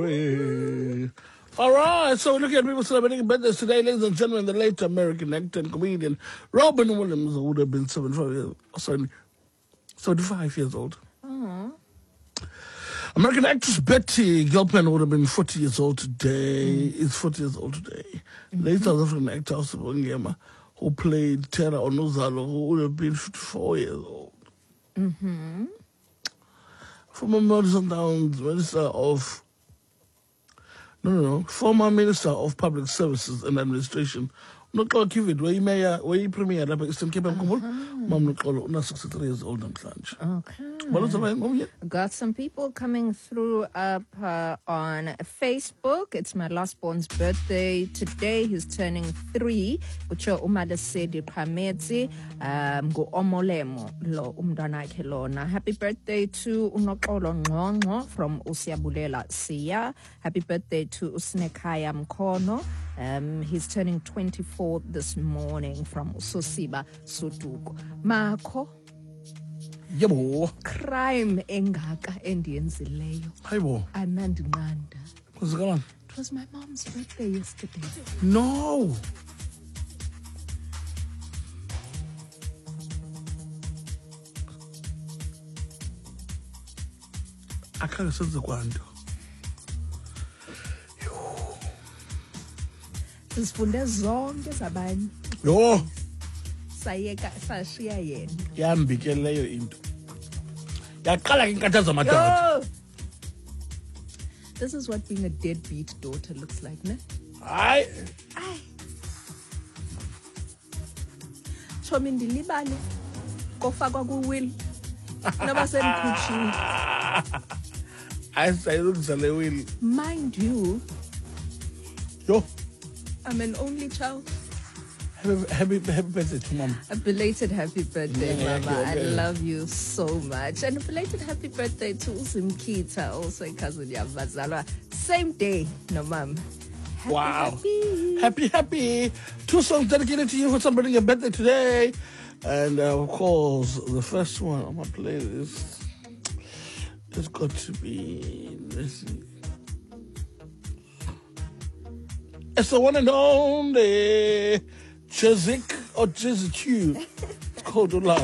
All right, so we're looking at people celebrating birthdays today, ladies and gentlemen. The late American actor and comedian Robin Williams would have been 75 years old. American actress Betty Gilpin would have been 40 years old today. Is 40 years old today. Late South African actor Osipho Ngema, who played Tera Onozalo, who would have been 54 years old. Former Madison Downs former Minister of Public Services and Administration, Noxolo Kivid, where he premiered lapha Eastern Cape Mkhumbulo, Mam Noxolo una 63 years old namhlanje. Okay. Got some people coming through up on Facebook. It's my last born's birthday today. He's turning 3. Ucho umadasedi Pamezi go omolemo lo umntwana wakhe lona. Happy birthday to Unoxolo Ngqongqo from Usiyabulela Siya. Happy birthday to Usnekaya Mkhono. He's turning 24 this morning from Sosiba Sotuko. Makho. Yebo. Crime engaka endiyenzileyo. Hayibo. Anandinqanda. Kwenzakalani? It was my mom's birthday yesterday. No. Akhange senze kwanto. Sifunde zonke zabanye. Yo. Sayeka sashiya yena. Yambike leyo into. Yaqala ke inkathazo madoda. This is what being a deadbeat daughter looks like, ne? Hayi. Chomi ndilibale kofakwa ku-will noba semkhutshiwe. Ayisayilungisa le will. Mind you, Yo. I'm an only child. Happy birthday to mom. A belated happy birthday, Yeah, Mama. okay. I love you so much. And a belated happy birthday to Usimkita, also a cousin Yavazalwa. Same day, no mom. Wow. Happy. 2 songs dedicated to you for celebrating your birthday today. And of course, the first one on my playlist has got to be, let's see. It's the one and only Chizik or Chizik. It's called Love.